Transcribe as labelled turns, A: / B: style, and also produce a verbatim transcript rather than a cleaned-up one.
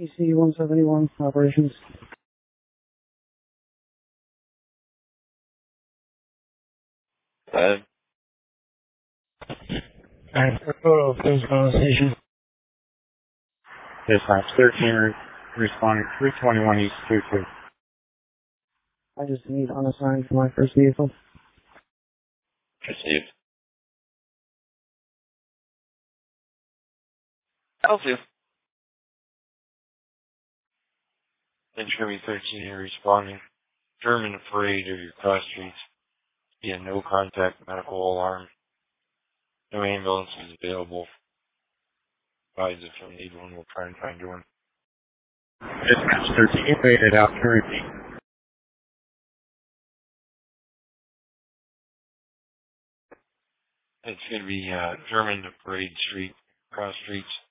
A: E C one seventy-one, operations.
B: Uh,
A: Alright, for photo of things on the station.
B: Dispatch thirteen, re- responding three twenty-one East two two.
A: I just need unassigned for my first vehicle.
B: Received. Alpha. Entry thirteen, responding. German afraid of your cross streets. Via no contact medical alarm. No ambulance is available. Advise if you need one, we'll try and find you one. Dispatch thirteen, waited out to repeat. It's going to be uh, German Parade Street, cross streets.